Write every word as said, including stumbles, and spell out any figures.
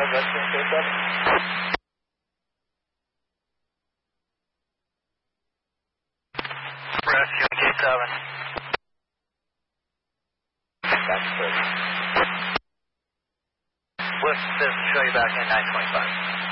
rescuing K seven. Rescuing K seven. That's good. With this, show you back in nine twenty-five.